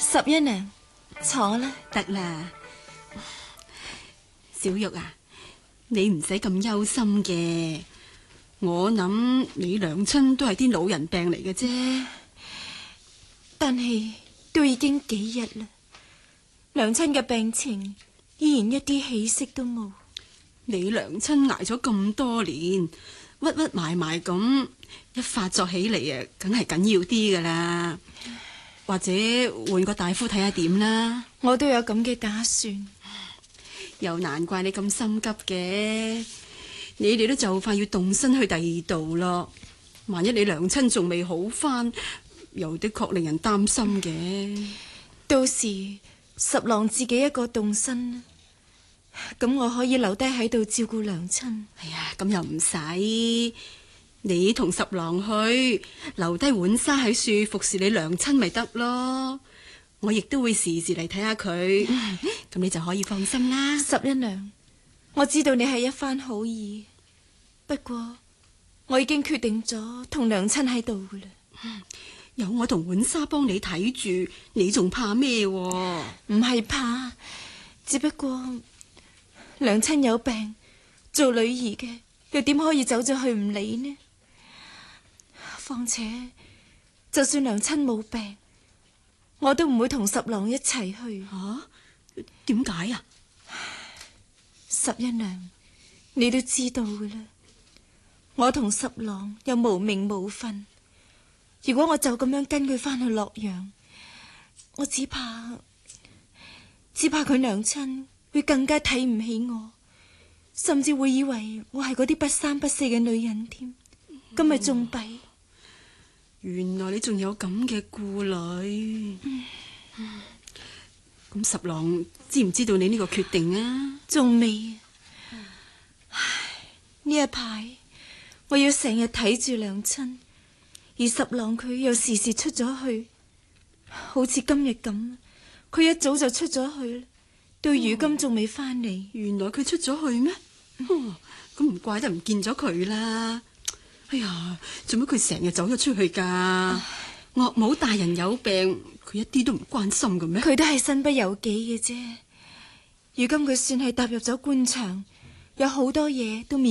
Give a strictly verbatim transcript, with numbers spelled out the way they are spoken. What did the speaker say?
十一娘，坐啦。 得啦，小玉啊，你唔使咁憂心嘅。我諗你娘親都係啲老人病嚟嘅啫， 但係都已經幾日啦，娘親嘅病情依然一啲起色都冇。 你娘親挨咗咁多年，屈屈埋埋咁，一發作起嚟啊，梗係緊要啲噶啦。或者換個大夫睇下點啦。 我都有咁嘅打算， 又難怪你咁心急嘅。你哋都就快要動身去第二度咯，萬一你娘親仲未好返，又的確令人擔心嘅。 到時十郎自己一個動身，咁我可以留低喺度照顧娘親。 哎呀，咁又唔使，你同十郎去，留低浣紗喺樹服侍你娘親咪得咯。我亦都會時時嚟睇下佢，咁你就可以放心啦。 十一娘，我知道你係一番好意，不過我已經決定咗同娘親喺度噶啦。 有我同浣紗幫你睇住，你仲怕咩？唔係怕，只不過娘親有病，做女兒嘅又點可以走咗去唔理呢？況且就算娘親冇病，我都唔會同十郎一齊去。 吓？點解啊？ 十一娘，你都知道噶啦，我同十郎又無名無分，如果我就咁樣跟佢翻去洛陽，我只怕只怕佢娘親會更加睇唔起我，甚至會以為我係嗰啲不三不四嘅女人添，咁咪仲弊。 原來你仲有咁嘅顧慮。嗯咁十郎知唔知道你呢個決定啊？ 仲未。唉，呢一排我要成日睇住娘親，而十郎佢又時時出咗去，好似今日咁，佢一早就出咗去，到如今仲未翻嚟。 原來佢出咗去咩？咁唔、哦、怪得唔見咗佢啦。哎呀，做乜佢成日走咗出去噶？岳母大人有病，佢一啲都唔關心嘅咩？ 佢都係身不由己嘅啫。如今佢算係踏入咗官場，有好多嘢都面